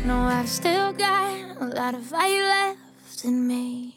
No, I've still got a lot of fire left in me.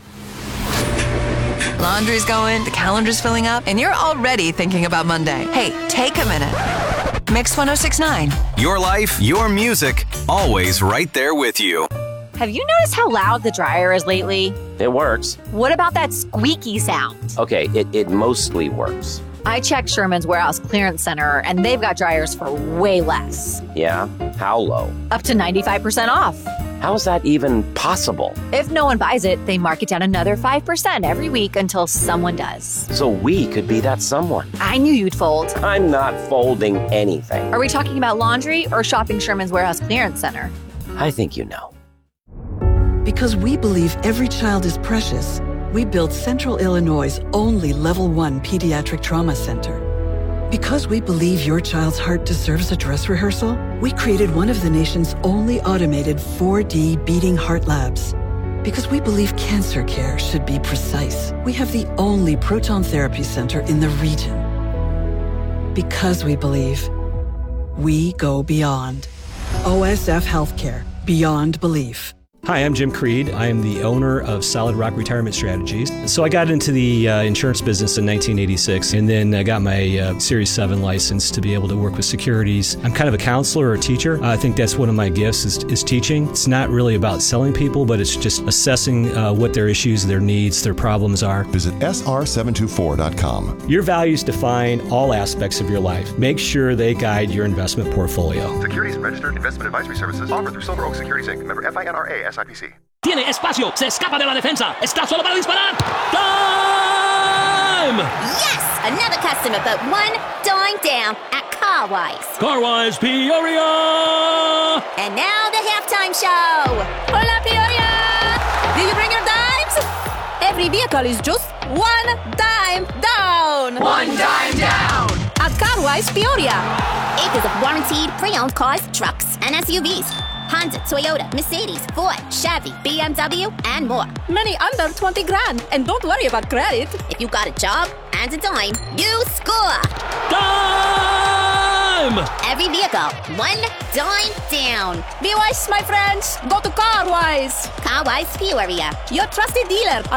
Laundry's going, the calendar's filling up, and you're already thinking about Monday. Hey, take a minute. Mix 1069. Your life, your music, always right there with you. Have you noticed how loud the dryer is lately? It works. What about that squeaky sound? Okay, it mostly works. I checked Sherman's Warehouse Clearance Center, and they've got dryers for way less. Yeah? How low? Up to 95% off. How is that even possible? If no one buys it, they mark it down another 5% every week until someone does. So we could be that someone. I knew you'd fold. I'm not folding anything. Are we talking about laundry or shopping Sherman's Warehouse Clearance Center? I think you know. Because we believe every child is precious, we built Central Illinois' only Level 1 Pediatric Trauma Center. Because we believe your child's heart deserves a dress rehearsal, we created one of the nation's only automated 4D beating heart labs. Because we believe cancer care should be precise, we have the only proton therapy center in the region. Because we believe, we go beyond. OSF Healthcare, beyond belief. Hi, I'm Jim Creed. I am the owner of Solid Rock Retirement Strategies. So I got into the insurance business in 1986, and then I got my Series 7 license to be able to work with securities. I'm kind of a counselor or a teacher. I think that's one of my gifts is teaching. It's not really about selling people, but it's just assessing what their issues, their needs, their problems are. Visit sr724.com. Your values define all aspects of your life. Make sure they guide your investment portfolio. Securities registered investment advisory services offered through Silver Oak Securities Inc. Member FINRA SIPC. Tiene espacio, se escapa de la defensa, está solo para disparar. Time! Yes! Another customer, but one dime down at Carwise. Carwise Peoria! And now the halftime show. Hola, Peoria! Did you bring your dimes? Every vehicle is just one dime down. One dime down! At Carwise Peoria. Acres of warranted pre-owned cars, trucks, and SUVs. Honda, Toyota, Mercedes, Ford, Chevy, BMW, and more. Many under 20 grand. And don't worry about credit. If you got a job and a dime, you score. Time! Every vehicle, one dime down. Be wise, my friends. Go to Carwise. Carwise Peoria, your trusted dealer.